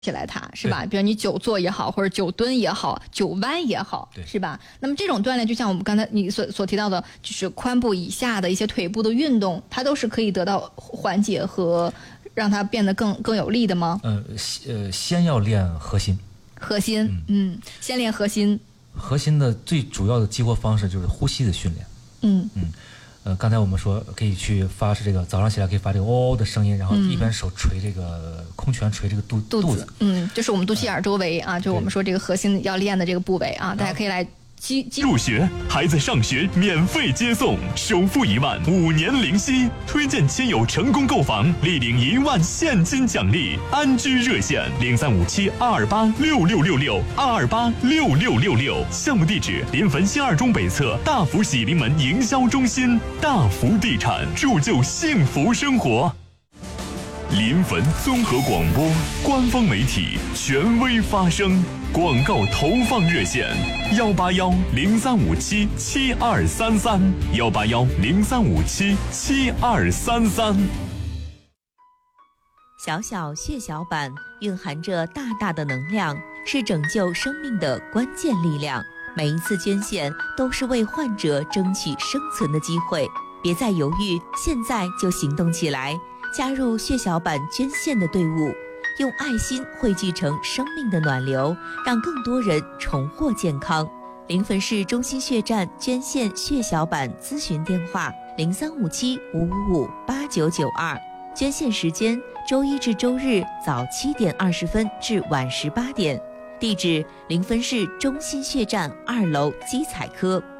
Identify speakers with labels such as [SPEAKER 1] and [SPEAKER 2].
[SPEAKER 1] 起来它是吧？比如你久坐也好，或者久蹲也好，久弯也好，是吧？那么这种锻炼，就像我们刚才你所提到的，就是髋部以下的一些腿部的运动，它都是可以得到缓解和让它变得更有力的吗？
[SPEAKER 2] 先要练核心。
[SPEAKER 1] 核心，先练核心。
[SPEAKER 2] 核心的最主要的激活方式就是呼吸的训练。刚才我们说可以去发这个早上起来可以发这个哦的声音，然后一边手捶这个空拳捶这个肚子，
[SPEAKER 1] 就是我们肚脐眼周围啊，就我们说这个核心要练的这个部位啊，大家可以来
[SPEAKER 3] 入学，孩子上学免费接送，首付1万，5年零息，推荐亲友成功购房，立领1万现金奖励。安居热线035722866662286666，项目地址临汾新2中北侧大福喜临门营销中心，大福地产铸就幸福生活。临汾综合广播官方媒体，权威发声。广告投放热线：18103577233，18103577233。
[SPEAKER 4] 小小血小板蕴含着大大的能量，是拯救生命的关键力量。每一次捐献都是为患者争取生存的机会，别再犹豫，现在就行动起来，加入血小板捐献的队伍，用爱心汇聚成生命的暖流，让更多人重获健康。临汾市中心血站捐献血小板咨询电话：0357555899，捐献时间周一至周日早7点20分至晚18点，地址临汾市中心血站2楼基彩科